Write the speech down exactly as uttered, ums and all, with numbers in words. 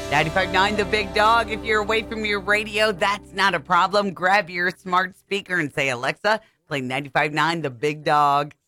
ninety-five point nine The Big Dog. If you're away from your radio, that's not a problem. Grab your smart speaker and say, Alexa, play ninety-five point nine The Big Dog.